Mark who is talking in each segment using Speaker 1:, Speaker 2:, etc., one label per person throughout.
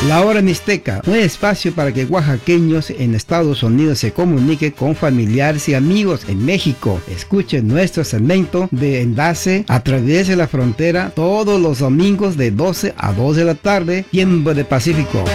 Speaker 1: La Hora Mixteca, un espacio para que oaxaqueños en Estados Unidos se comuniquen con familiares y amigos en México. Escuchen nuestro segmento de enlace a través de la frontera todos los domingos de 12 a 2 de la tarde, tiempo de Pacífico.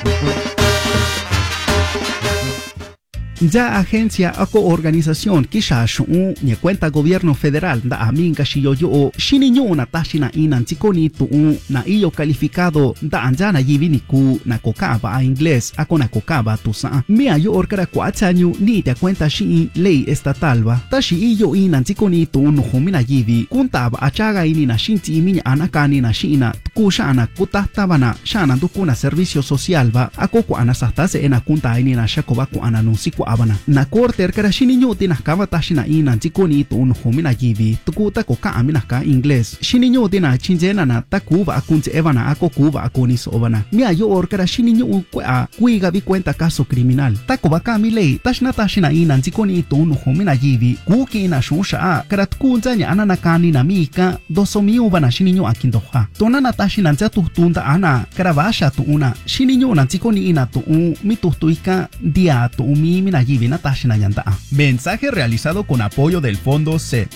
Speaker 2: Ya agencia o organización kisha shu ni cuenta gobierno federal da aminga shiyo yo shininyo na tashina inan chikoni tu na iyo calificado da anjana yivini ku na kokaba a inglés ako na kokaba tu sa mi ayo orkara kwachanyu ni te cuenta shi ley estatal ba tashi iyo inan chikoni tu no humina yivi kuntaba achaga ini na shinti iminya anakani na shina kushana kutahtabana shana dukuna servicio social ba ako ko anasatase ena kunta ini na shakoba ko ananunsiku abana na corte erkara shininyo tinakaba tashina inan chikoni tu no humina yivi tukuta ko ka aminaka inglés shininyo tina chinjena na takuba akunche evana ako kuba akoni sobana mi ayo orkara shininyo kwa kuiga vi cuenta caso criminal takoba ka mi ley tashna tashina inan chikoni tu no humina yivi kuki na shusha karat kunjanya ananakani na mika dosomi ubana shininyo akindoha tonana tashina nzatu tunda ana karavasha tu una shininyo na chikoni ina tu mi tustuika dia tu mi mina yivi na tashina yanda. Mensaje realizado con apoyo del Fondo C.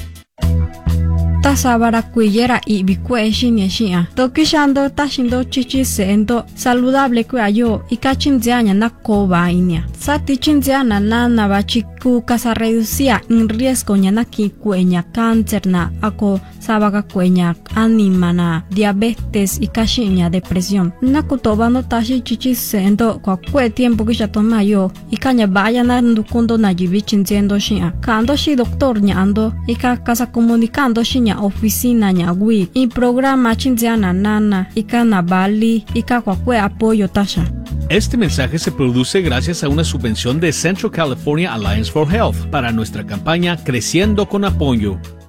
Speaker 3: Tasabara kuyera y bikue shinya shia. Tokishando tashindo chichi seendo saludable kuayo y kachinzianya na koba inia. Sati chinziana na bachiku casa reducía en riesgo nyana ki kuenya cáncer na ako sabaga kuenya anima na diabetes y kashinya depresión. Na kutobano tashi chichi seendo kwa kue tiempo kisha tomayo y kanya vaya na ndukundo na jibi chinziendo shia. Kando shi doctor nyando y casa comunicando shinya oficina nyagui y programa chinziana nana y kana bali y kakwe apoyo tasha.
Speaker 4: Este mensaje se produce gracias a una subvención de Central California Alliance for Health para nuestra campaña Creciendo con Apoyo.